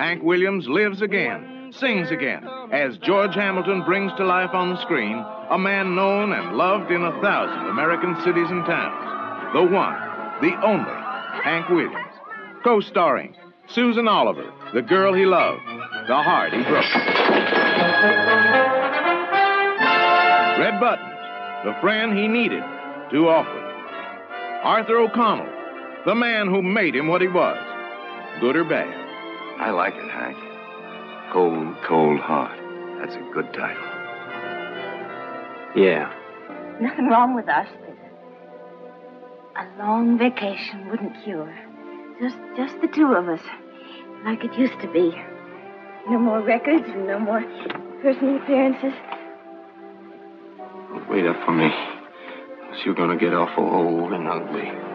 Hank Williams lives again, sings again, as George Hamilton brings to life on the screen a man known and loved in 1,000 American cities and towns. The one, the only, Hank Williams. Co-starring Susan Oliver, the girl he loved, the heart he broke. Red Buttons, the friend he needed too often. Arthur O'Connell, the man who made him what he was, good or bad. I like it, Hank. Cold, Cold Heart. That's a good title. Yeah. Nothing wrong with us, but a long vacation wouldn't cure. Just the two of us, like it used to be. No more records, no more personal appearances. Wait up for me. Else you're gonna get awful old and ugly.